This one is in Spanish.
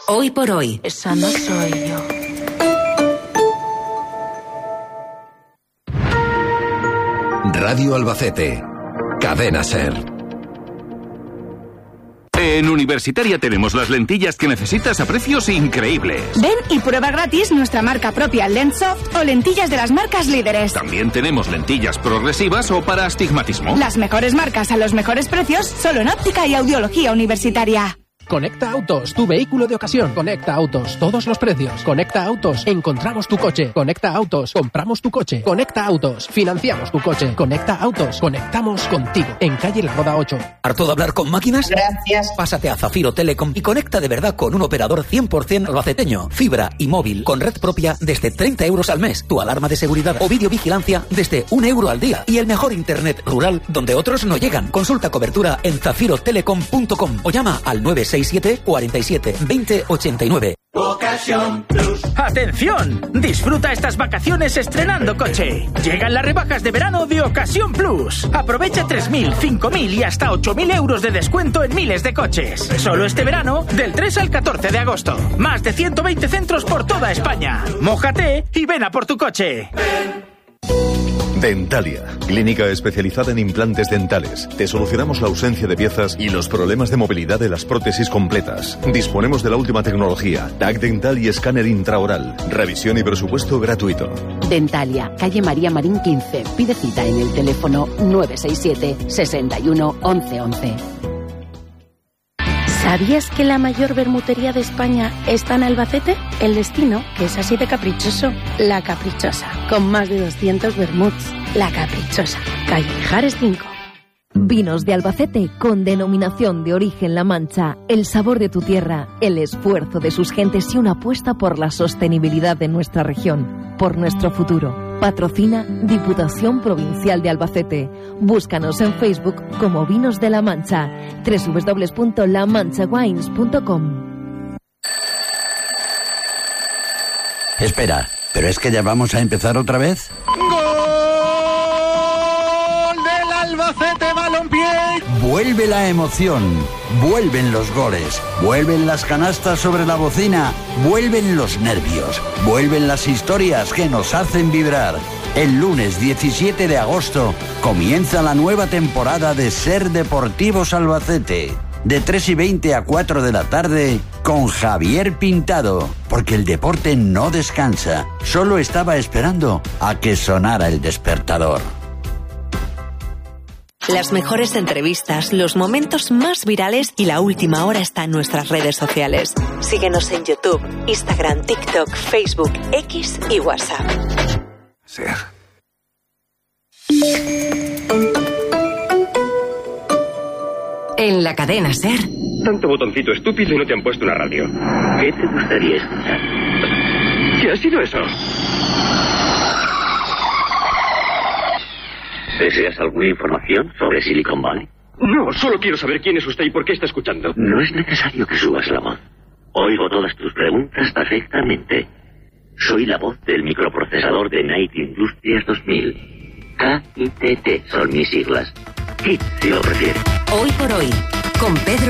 Hoy por hoy. Esa no soy yo. Radio Albacete. Cadena SER. En Universitaria tenemos las lentillas que necesitas a precios increíbles. Ven y prueba gratis nuestra marca propia Lenssoft o lentillas de las marcas líderes. También tenemos lentillas progresivas o para astigmatismo. Las mejores marcas a los mejores precios, solo en óptica y audiología universitaria. Conecta Autos, tu vehículo de ocasión. Conecta Autos, todos los precios. Conecta Autos, encontramos tu coche. Conecta Autos, compramos tu coche. Conecta Autos, financiamos tu coche. Conecta Autos, conectamos contigo. En calle La Roda 8. ¿Harto de hablar con máquinas? Gracias. Pásate a Zafiro Telecom y conecta de verdad con un operador 100% albaceteño. Fibra y móvil con red propia desde 30 euros al mes. Tu alarma de seguridad o videovigilancia desde 1 euro al día. Y el mejor internet rural donde otros no llegan. Consulta cobertura en zafirotelecom.com o llama al 967 47 20 89. Ocasión Plus. ¡Atención! Disfruta estas vacaciones estrenando coche. Llegan las rebajas de verano de Ocasión Plus. Aprovecha 3.000, 5.000 y hasta 8.000 euros de descuento en miles de coches. Solo este verano, del 3 al 14 de agosto. Más de 120 centros por toda España. Mójate y ven a por tu coche. Dentalia, clínica especializada en implantes dentales. Te solucionamos la ausencia de piezas y los problemas de movilidad de las prótesis completas. Disponemos de la última tecnología, TAC dental y escáner intraoral. Revisión y presupuesto gratuito. Dentalia, calle María Marín 15. Pide cita en el teléfono 967 61 11 11. ¿Sabías que la mayor vermutería de España está en Albacete? El destino, que es así de caprichoso, La Caprichosa, con más de 200 vermuts. La Caprichosa, calle Mijares 5. Vinos de Albacete con denominación de origen La Mancha, el sabor de tu tierra, el esfuerzo de sus gentes y una apuesta por la sostenibilidad de nuestra región, por nuestro futuro. Patrocina Diputación Provincial de Albacete. Búscanos en Facebook como Vinos de La Mancha, www.lamanchawines.com. Espera, ¿pero es que ya vamos a empezar otra vez? Albacete Balompié. Vuelve la emoción, vuelven los goles, vuelven las canastas sobre la bocina, vuelven los nervios, vuelven las historias que nos hacen vibrar. El lunes 17 de agosto comienza la nueva temporada de Ser Deportivos Albacete. De 3:20 a 4 de la tarde con Javier Pintado, porque el deporte no descansa, solo estaba esperando a que sonara el despertador. Las mejores entrevistas, los momentos más virales y la última hora está en nuestras redes sociales. Síguenos en YouTube, Instagram, TikTok, Facebook, X y WhatsApp. SER. En la cadena SER. Tanto botoncito estúpido y no te han puesto una radio. ¿Qué te gustaría escuchar? ¿Qué ha sido eso? ¿Deseas alguna información sobre Silicon Valley? No, solo quiero saber quién es usted y por qué está escuchando. No es necesario que subas la voz. Oigo todas tus preguntas perfectamente. Soy la voz del microprocesador de Night Industries 2000. KITT son mis siglas. KIT, si lo prefieres. Hoy por hoy, con Pedro